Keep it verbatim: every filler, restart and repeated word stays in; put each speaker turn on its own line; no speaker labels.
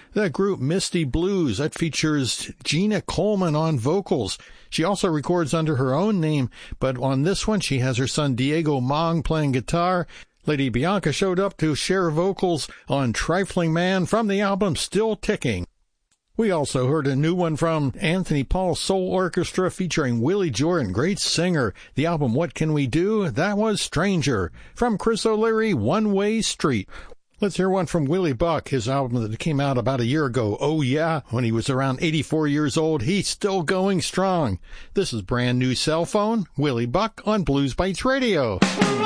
The group Misty Blues, that features Gina Coleman on vocals. She also records under her own name, but on this one she has her son Diego Mong playing guitar. Lady Bianca showed up to share vocals on Trifling Man from the album Still Ticking. We also heard a new one from Anthony Paul Soul Orchestra featuring Willie Jordan, great singer. The album What Can We Do? That was Stranger. From Chris O'Leary, One Way Street. Let's hear one from Willie Buck, his album that came out about a year ago. Oh yeah, when he was around eighty-four years old, he's still going strong. This is Brand New Cell Phone, Willie Buck on Blues Bites Radio.